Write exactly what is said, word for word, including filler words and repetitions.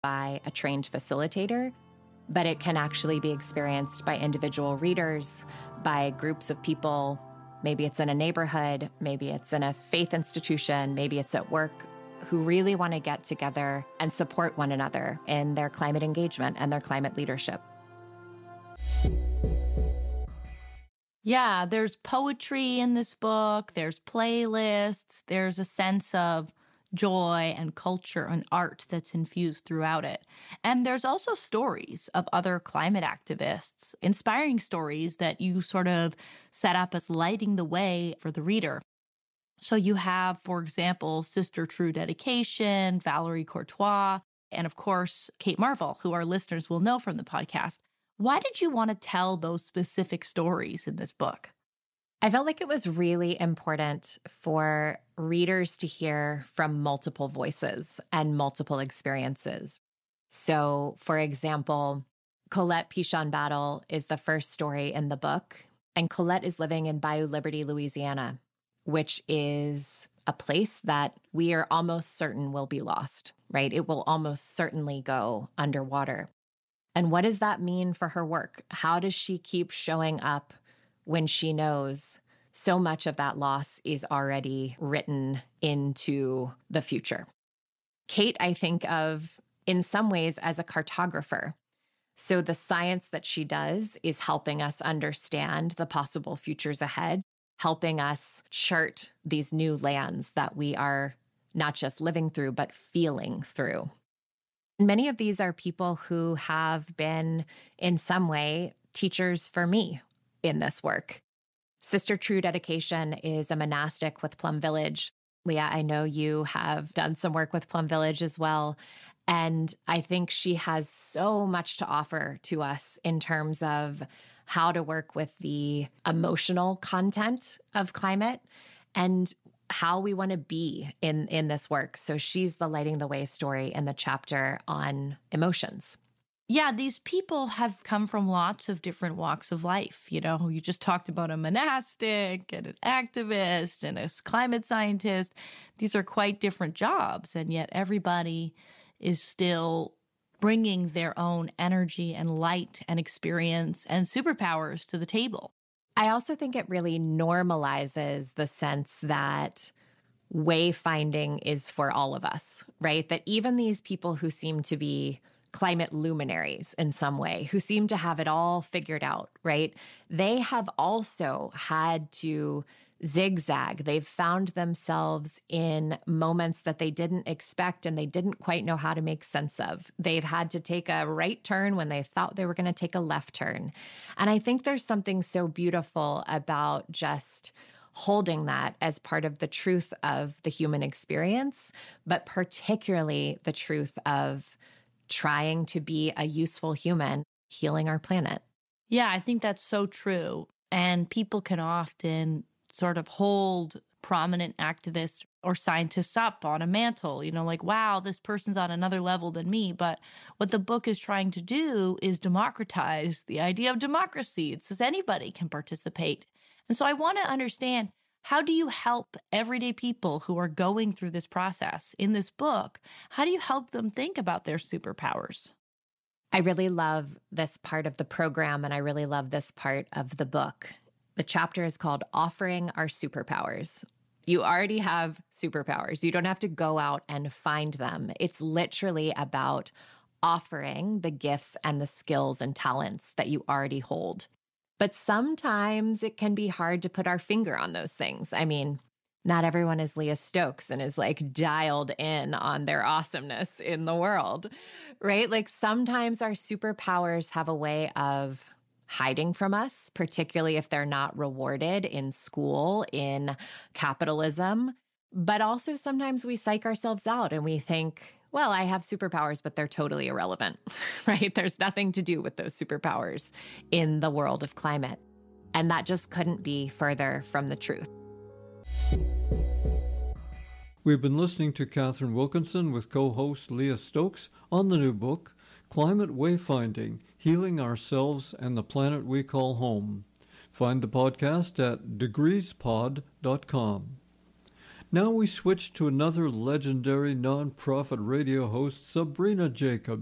by a trained facilitator, but it can actually be experienced by individual readers, by groups of people. Maybe it's in a neighborhood, maybe it's in a faith institution, maybe it's at work, who really want to get together and support one another in their climate engagement and their climate leadership. Yeah, there's poetry in this book, there's playlists, there's a sense of joy and culture and art that's infused throughout it. And there's also stories of other climate activists, inspiring stories that you sort of set up as lighting the way for the reader. So you have, for example, Sister True Dedication, Valerie Courtois, and of course, Kate Marvel, who our listeners will know from the podcast. Why did you want to tell those specific stories in this book? I felt like it was really important for readers to hear from multiple voices and multiple experiences. So, for example, Colette Pichon Battle is the first story in the book, and Colette is living in Bayou Liberty, Louisiana, which is a place that we are almost certain will be lost, right? It will almost certainly go underwater. And what does that mean for her work? How does she keep showing up when she knows so much of that loss is already written into the future? Kate, I think of in some ways as a cartographer. So the science that she does is helping us understand the possible futures ahead, helping us chart these new lands that we are not just living through, but feeling through. Many of these are people who have been, in some way, teachers for me in this work. Sister True Dedication is a monastic with Plum Village. Leah, I know you have done some work with Plum Village as well. And I think she has so much to offer to us in terms of how to work with the emotional content of climate and how we want to be in, in this work. So she's the lighting the way story in the chapter on emotions. Yeah, these people have come from lots of different walks of life. You know, you just talked about a monastic and an activist and a climate scientist. These are quite different jobs, and yet everybody is still bringing their own energy and light and experience and superpowers to the table. I also think it really normalizes the sense that wayfinding is for all of us, right? That even these people who seem to be climate luminaries in some way, who seem to have it all figured out, right? They have also had to zigzag. They've found themselves in moments that they didn't expect and they didn't quite know how to make sense of. They've had to take a right turn when they thought they were going to take a left turn. And I think there's something so beautiful about just holding that as part of the truth of the human experience, but particularly the truth of trying to be a useful human, healing our planet. Yeah, I think that's so true. And people can often sort of hold prominent activists or scientists up on a mantle, you know, like, wow, this person's on another level than me. But what the book is trying to do is democratize the idea of democracy. It says anybody can participate. And so I want to understand, how do you help everyday people who are going through this process in this book? How do you help them think about their superpowers? I really love this part of the program, and I really love this part of the book. The chapter is called Offering Our Superpowers. You already have superpowers. You don't have to go out and find them. It's literally about offering the gifts and the skills and talents that you already hold. But sometimes it can be hard to put our finger on those things. I mean, not everyone is Leah Stokes and is like dialed in on their awesomeness in the world, right? Like sometimes our superpowers have a way of hiding from us, particularly if they're not rewarded in school, in capitalism. But also sometimes we psych ourselves out and we think, well, I have superpowers, but they're totally irrelevant, right? There's nothing to do with those superpowers in the world of climate. And that just couldn't be further from the truth. We've been listening to Catherine Wilkinson with co-host Leah Stokes on the new book, Climate Wayfinding, Healing Ourselves and the Planet We Call Home. Find the podcast at degrees pod dot com. Now we switch to another legendary nonprofit radio host, Sabrina Jacobs.